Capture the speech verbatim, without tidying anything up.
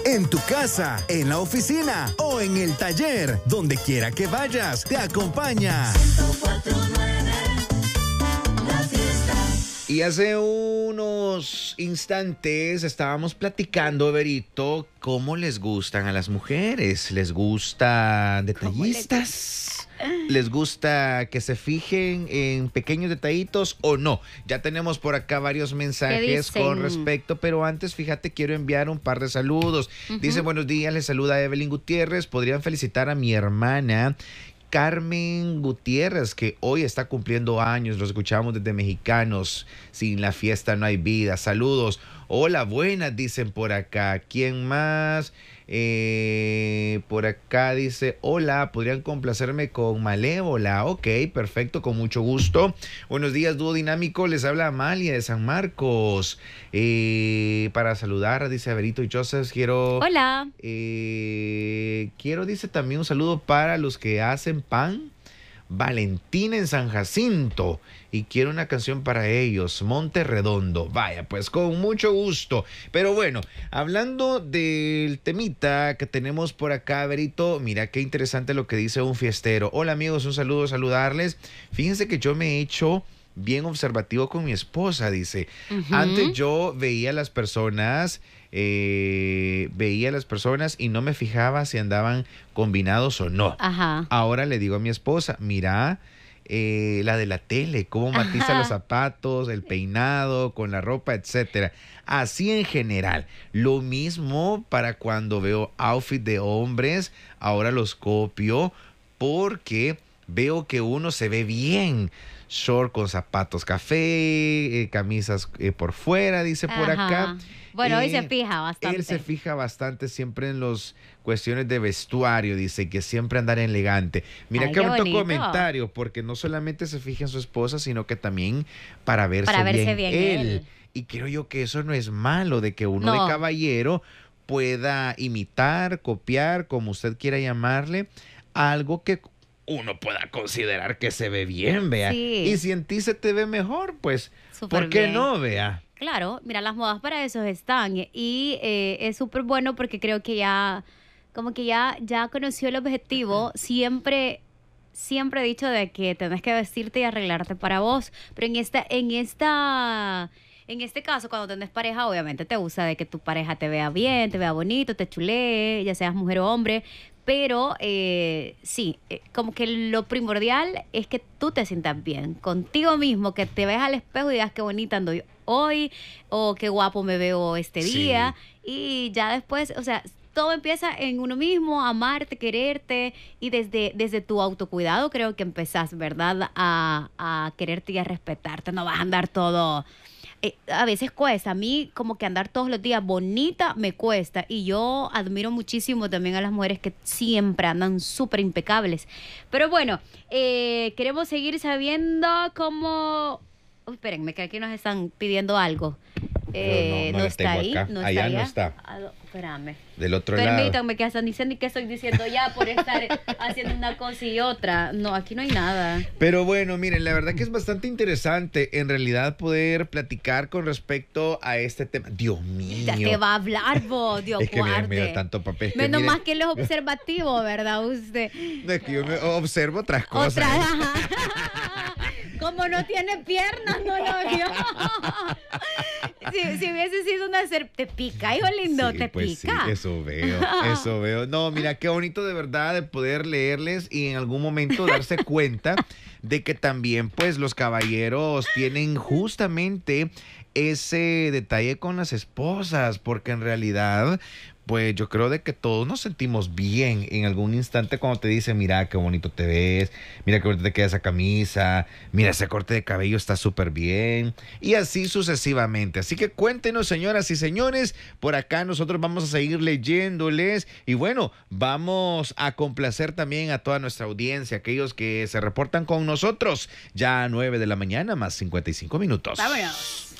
En tu casa, en la oficina o en el taller, donde quiera que vayas, te acompaña. Y hace unos instantes estábamos platicando, Berito, cómo les gustan a las mujeres. ¿Les gustan detallistas? ¿Les gusta que se fijen en pequeños detallitos o no? Ya tenemos por acá varios mensajes con respecto, pero antes, fíjate, quiero enviar un par de saludos. Uh-huh. Dice, buenos días, les saluda Evelyn Gutiérrez. ¿Podrían felicitar a mi hermana Carmen Gutiérrez, que hoy está cumpliendo años? Lo escuchamos desde Mexicanos. Sin la fiesta no hay vida. Saludos. Hola, buenas, dicen por acá. ¿Quién más? Eh, por acá dice, hola, ¿podrían complacerme con Malévola? Ok, perfecto, con mucho gusto. Buenos días, dúo dinámico, les habla Amalia de San Marcos. Eh, para saludar, dice Berito y Joseph, quiero... Hola. Eh, quiero, dice también un saludo para los que hacen pan. Valentina en San Jacinto, y quiero una canción para ellos, Monte Redondo. Vaya, pues con mucho gusto. Pero bueno, hablando del temita que tenemos por acá, Berito, mira qué interesante lo que dice un fiestero. Hola amigos, un saludo, saludarles. Fíjense que yo me he hecho bien observativo con mi esposa, dice. Uh-huh. Antes yo veía a las personas, eh, veía a las personas y no me fijaba si andaban combinados o no. Ajá. Ahora le digo a mi esposa, mira, eh, la de la tele, cómo matiza Ajá. los zapatos, el peinado, con la ropa, etcétera. Así en general. Lo mismo para cuando veo outfit de hombres, ahora los copio porque veo que uno se ve bien. Short con zapatos café, eh, camisas eh, por fuera, dice por Ajá. acá. Bueno, eh, hoy se fija bastante. Él se fija bastante siempre en las cuestiones de vestuario, dice que siempre andar elegante. Mira, Ay, qué qué bonito bonito comentario, porque no solamente se fija en su esposa, sino que también para verse, para verse bien, bien él. él. Y creo yo que eso no es malo, de que uno No. de caballero pueda imitar, copiar, como usted quiera llamarle, algo que uno pueda considerar que se ve bien, vea. Sí. Y si en ti se te ve mejor, pues, Súper ¿por qué bien. no, vea? Claro, mira, las modas para eso están. Y eh, es súper bueno porque creo que ya, como que ya, ya conoció el objetivo. Siempre, siempre he dicho de que tenés que vestirte y arreglarte para vos. Pero en esta, en esta... En este caso, cuando tenés pareja, obviamente te gusta de que tu pareja te vea bien, te vea bonito, te chulee, ya seas mujer o hombre. Pero eh, sí, eh, como que lo primordial es que tú te sientas bien contigo mismo, que te veas al espejo y digas qué bonita ando yo hoy o qué guapo me veo este día. Sí. Y ya después, o sea, todo empieza en uno mismo, amarte, quererte, y desde, desde tu autocuidado creo que empezás, ¿verdad? A, a quererte y a respetarte. No vas a andar todo... Eh, a veces cuesta, a mí como que andar todos los días bonita me cuesta, y yo admiro muchísimo también a las mujeres que siempre andan súper impecables. Pero bueno, eh, queremos seguir sabiendo cómo... Oh, espérenme, que aquí nos están pidiendo algo. Eh, no, no, no está ahí, acá. no está allá allá. no está. Ah, espérame. Del otro Permítanme, lado. Permítanme, que hasta ni sé ni qué estoy diciendo ya por estar haciendo una cosa y otra. No, aquí no hay nada. Pero bueno, miren, la verdad que es bastante interesante en realidad poder platicar con respecto a este tema. Dios mío. Ya te va a hablar vos, Dios es que guarde. mira, mira, tanto papel. Que Menos mire, más que él es observativo, ¿verdad? Usted. No, es que yo me observo otras cosas. Otra, ajá. Como no tiene piernas, no lo vio. Si, si hubiese sido una serpiente, te pica, hijo lindo, sí, te pues pica. Sí, eso veo, eso veo. No, mira, qué bonito de verdad de poder leerles y en algún momento darse cuenta de que también, pues, los caballeros tienen justamente ese detalle con las esposas, porque en realidad... Pues yo creo de que todos nos sentimos bien en algún instante cuando te dicen, mira qué bonito te ves, mira qué bonito te queda esa camisa, mira ese corte de cabello está súper bien, y así sucesivamente. Así que cuéntenos, señoras y señores, por acá nosotros vamos a seguir leyéndoles, y bueno, vamos a complacer también a toda nuestra audiencia, aquellos que se reportan con nosotros, ya a nueve de la mañana más cincuenta y cinco minutos. Vámonos.